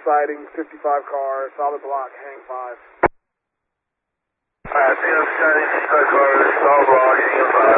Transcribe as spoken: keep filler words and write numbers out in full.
sighting, fifty-five car, solid block, hang five. Alright, Theo sighting, fifty-five car, solid block, hang five.